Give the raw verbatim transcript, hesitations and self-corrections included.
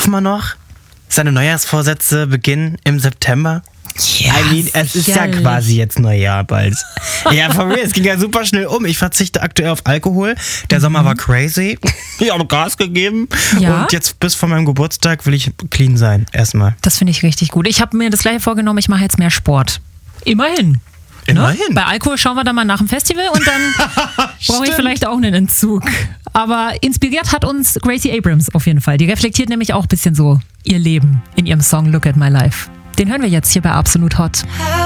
Saufen wir noch? Seine Neujahrsvorsätze beginnen im September? Ja, I mean, es ist ja sicherlich. quasi jetzt Neujahr bald. Ja, for real, es ging ja super schnell um. Ich verzichte aktuell auf Alkohol. Der Sommer war crazy. Ich habe Gas gegeben. Ja? Und jetzt bis vor meinem Geburtstag will ich clean sein, erstmal. Das finde ich richtig gut. Ich habe mir das gleiche vorgenommen, ich mache jetzt mehr Sport. Immerhin. Immerhin. Ne? Bei Alkohol schauen wir dann mal nach dem Festival und dann brauche ich vielleicht auch einen Entzug. Aber inspiriert hat uns Gracie Abrams auf jeden Fall. Die reflektiert nämlich auch ein bisschen so ihr Leben in ihrem Song Look at My Life. Den hören wir jetzt hier bei Absolut Hot.